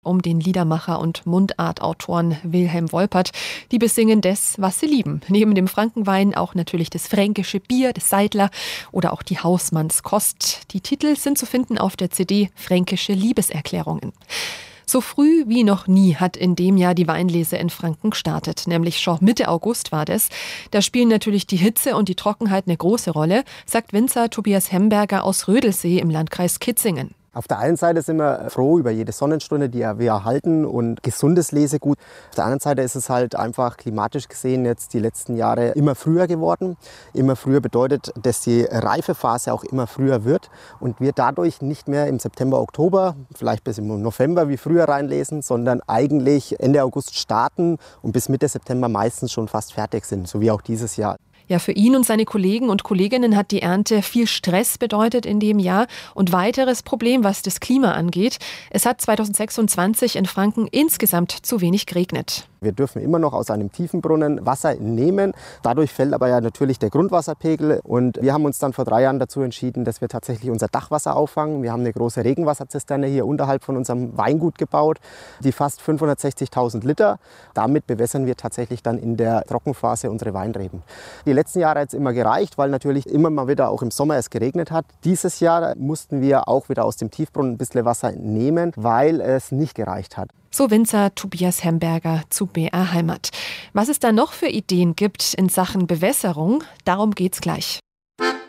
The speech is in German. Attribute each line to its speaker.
Speaker 1: um den Liedermacher und Mundartautoren Wilhelm Wolpert. Die besingen das, was sie lieben. Neben dem Frankenwein auch natürlich das fränkische Bier, das Seidler oder auch die Hausmannskost. Die Titel sind zu finden auf der CD Fränkische Liebeserklärungen. So früh wie noch nie hat in dem Jahr die Weinlese in Franken gestartet, nämlich schon Mitte August war das. Da spielen natürlich die Hitze und die Trockenheit eine große Rolle, sagt Winzer Tobias Hemberger aus Rödelsee im Landkreis Kitzingen.
Speaker 2: Auf der einen Seite sind wir froh über jede Sonnenstunde, die wir erhalten und gesundes Lesegut. Auf der anderen Seite ist es halt einfach klimatisch gesehen jetzt die letzten Jahre immer früher geworden. Immer früher bedeutet, dass die Reifephase auch immer früher wird und wir dadurch nicht mehr im September, Oktober, vielleicht bis im November wie früher reinlesen, sondern eigentlich Ende August starten und bis Mitte September meistens schon fast fertig sind, so wie auch dieses Jahr.
Speaker 1: Ja, für ihn und seine Kollegen und Kolleginnen hat die Ernte viel Stress bedeutet in dem Jahr und weiteres Problem, was das Klima angeht. Es hat 2026 in Franken insgesamt zu wenig geregnet.
Speaker 2: Wir dürfen immer noch aus einem tiefen Brunnen Wasser nehmen. Dadurch fällt aber ja natürlich der Grundwasserpegel. Und wir haben uns dann vor 3 Jahren dazu entschieden, dass wir tatsächlich unser Dachwasser auffangen. Wir haben eine große Regenwasserzisterne hier unterhalb von unserem Weingut gebaut, die fast 560.000 Liter. Damit bewässern wir tatsächlich dann in der Trockenphase unsere Weinreben. Die letzten Jahre hat es immer gereicht, weil natürlich immer mal wieder auch im Sommer es geregnet hat. Dieses Jahr mussten wir auch wieder aus dem Tiefbrunnen ein bisschen Wasser nehmen, weil es nicht gereicht hat.
Speaker 1: So Winzer Tobias Hemberger zu BR Heimat. Was es da noch für Ideen gibt in Sachen Bewässerung, darum geht's gleich.